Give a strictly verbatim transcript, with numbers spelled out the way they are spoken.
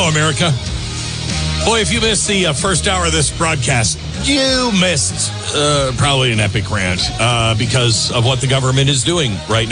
America. Boy, if you missed the uh, first hour of this broadcast, you missed uh, probably an epic rant uh, because of what the government is doing right now.